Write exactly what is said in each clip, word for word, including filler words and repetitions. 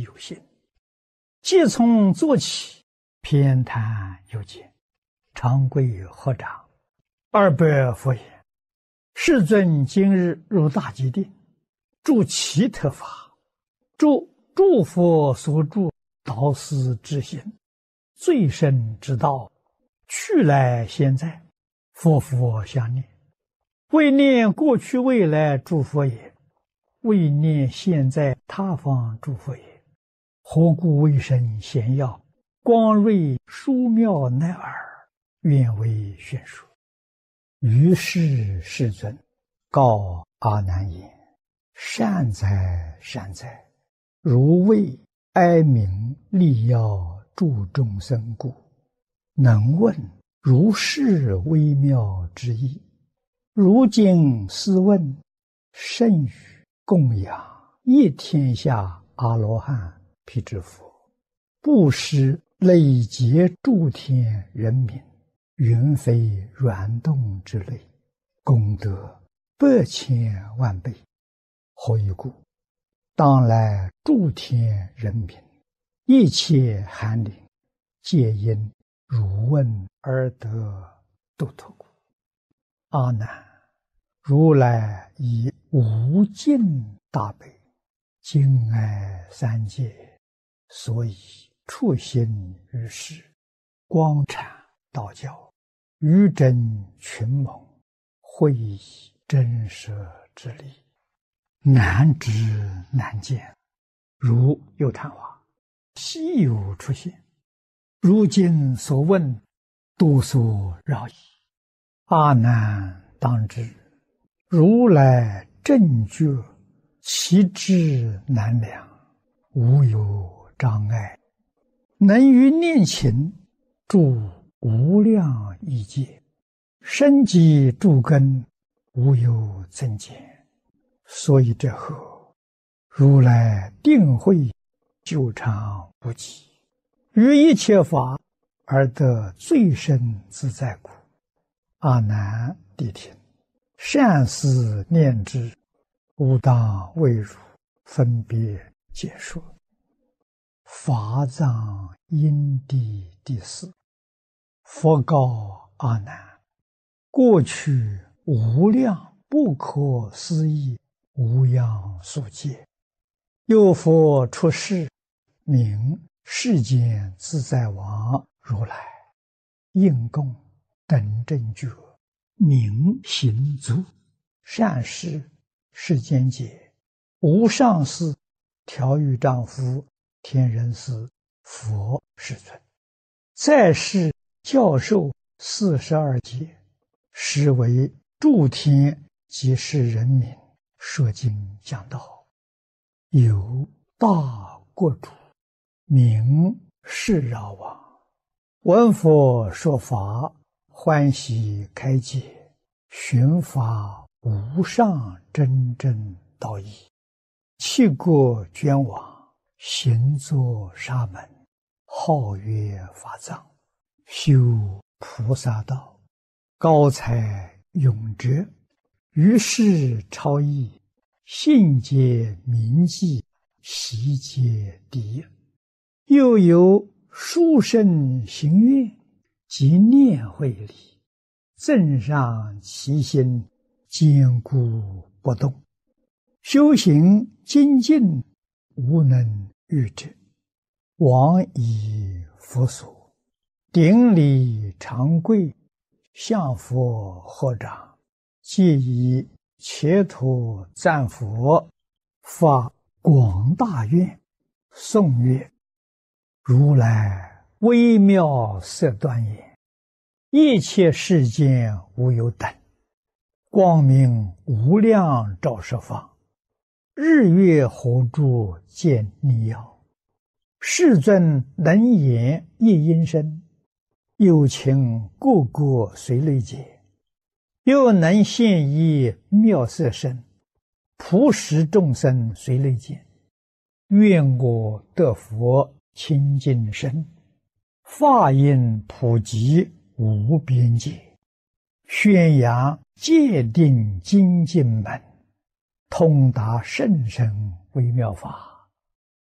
亦有信。既从坐起，偏袒有见，长贵合掌，二百佛言：世尊今日入大吉定，住其特法，住诸佛所住导师之心，最深之道，去来现在，佛佛相念，为念过去未来诸佛也，为念现在他方诸佛也。何故为生贤要，光瑞殊妙乃尔，愿为宣说。于是世尊告阿难言：善哉善哉，如为哀鸣利要助众生故，能问如是微妙之意。如今斯问，甚于供养一天下阿罗汉辟支佛，布施累劫诸天人民，云非软动之类，功德百千万倍。何以故？当来诸天人民，一切寒灵，皆因汝问而得度脱故。阿难，如来以无尽大悲，敬爱三界，所以处心于世，光阐道教，于真群蒙，会以真实之理，难知难见，如有昙花，稀有出现。如今所问，多所扰矣。阿难当知，如来正觉，其智难量，无有障碍，能于念勤，住无量亿劫，深积诸根，无有增减。所以这后，如来定慧久长不极，于一切法而得最深自在故。阿难谛听，善思念之，吾当为汝分别解说。法藏因地第四。佛告阿难：过去无量不可思议无量数劫，有佛出世，名世间自在王如来，应供等正觉，明行足，善事世间解，无上士，调御丈夫，天人师，佛世尊，在世教授四十二劫，实为诸天及世人民说经讲道。有大国主，名释饶王，闻佛说法，欢喜开解，寻法无上真正道义，弃国捐往，行作沙门，号曰法藏，修菩萨道，高才永哲，于是超逸，信解铭记，习皆第一。又有殊胜行愿及念慧力，增上其心，坚固不动，修行精进，无能御之。往以佛所，顶礼长跪，向佛合掌，皆以切土赞佛，发广大愿，颂曰：如来微妙色端严，一切世间无有等，光明无量照十方，日月火柱见逆耀，世尊能言一音声，有情个个随类解，又能现一妙色身，普使众生随类见。愿我得佛清净身，法音普及无边界，宣扬戒定精进门，通达甚深微妙法，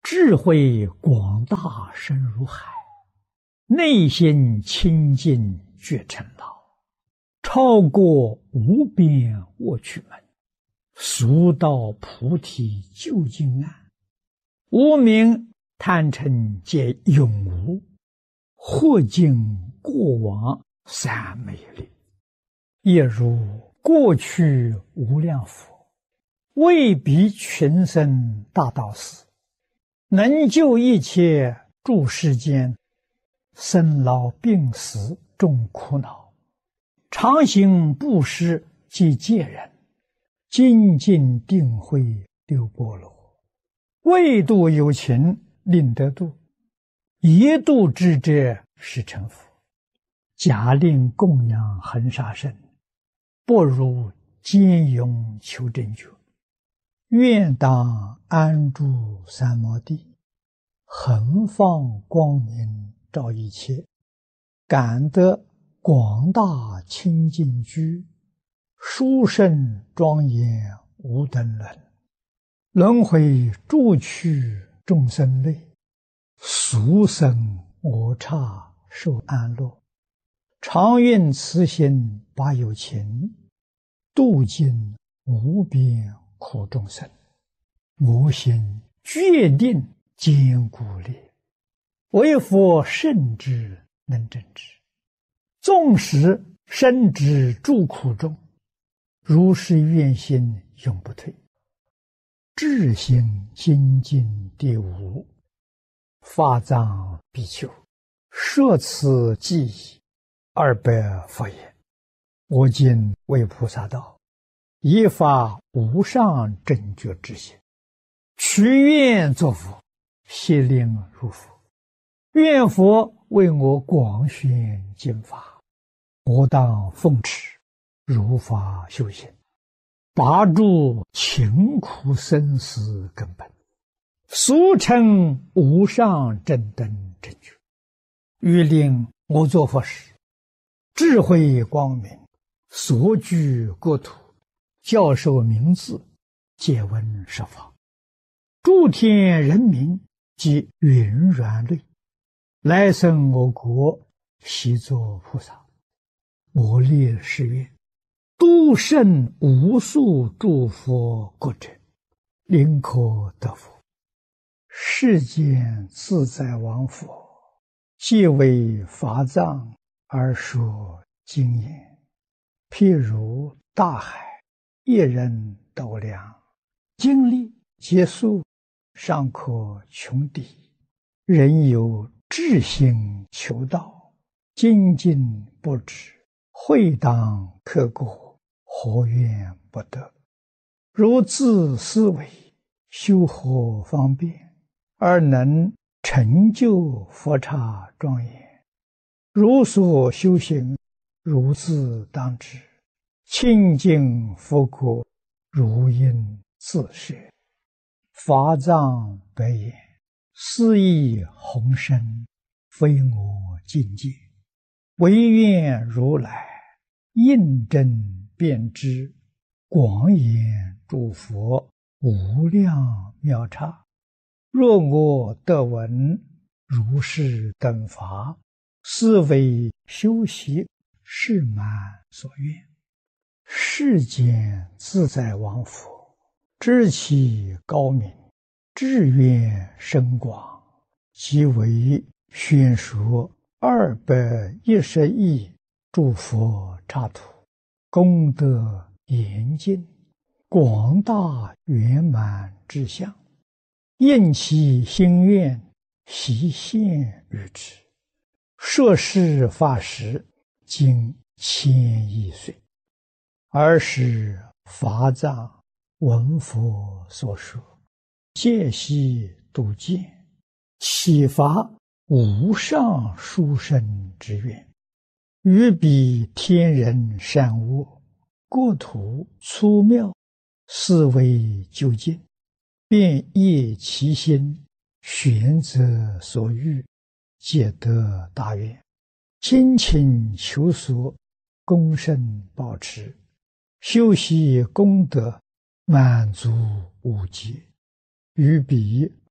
智慧广大深如海，内心清净觉尘劳，超过无边卧趣门，速到菩提究竟岸。无明贪嗔皆永无，或尽过往三昧力，也如过去无量佛，为彼群生大道士，能救一切诸世间生老病死众苦恼，常行布施及戒人，精进定慧六波罗，为度有情令得度，一度之者是成佛。假令供养恒沙身，不如坚勇求真觉。愿当安住三摩地，恒放光明照一切，感得广大清净居，殊胜庄严无等伦。轮回诸趣众生类，俗生我刹受安乐。常愿慈心把有情，度尽无边苦众生。我心决定坚固力，为佛圣之能正之。纵使身之诸苦中，如是愿心永不退。智行精进第五，法藏比丘，摄此记忆二百佛言：我今为菩萨道，以发无上正觉之心，许愿作佛，悉令如佛。愿佛为我广宣经法，我当奉持，如法修行，拔除勤苦生死根本，俗称无上正等正觉。欲令我作佛时，智慧光明，所居国土，教授名字，皆闻十方。诸天人民及云软类，来生我国，悉作菩萨。我立誓愿，度胜无数诸佛国者，宁可得佛。世间自在王佛，即为法藏而说经言，譬如大海，一人斗量，经历结束，尚可穷敌。人有志心求道，精进不止，会当刻过，何怨不得？如自思维，修何方便，而能成就佛刹庄严？如所修行，如自当知，清净佛国，如应自摄。法藏白言：斯亦宏深，非我境界，唯愿如来印证遍知，广演诸佛无量妙刹。若我得闻如是等法，是为修习是满所愿。世间自在王佛，知其高明，志愿深广，即为宣说二百一十亿诸佛刹土，功德严尽，广大圆满之相，应其心愿，悉现于之。摄事法时，经千亿岁。尔时法藏闻佛所说，戒悉度见，启发无上殊胜之愿，于彼天人善恶，国土粗妙，是为究竟，便业其心，选择所欲，皆得大愿，精勤求索，功胜保持，修习功德，满足无极，于彼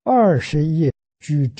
二十亿居之。